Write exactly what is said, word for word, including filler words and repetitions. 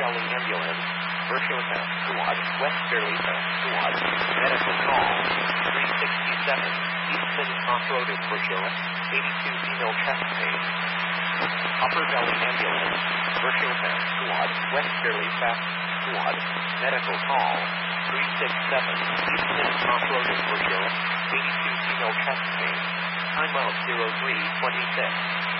Valley Ambulance, Virtuosa, Squad, West Fairleigh, Squad, Medical Call, three sixty-seven, Eastman Cross Road in Virtuosa, eighty-two female chest pain. Upper Valley Ambulance, Virtuosa, Squad, West Fairleigh, Squad, Medical Call, three sixty-seven, Eastman Cross Road in Virtuosa, eighty-two female chest pain. Time out zero three twenty-six.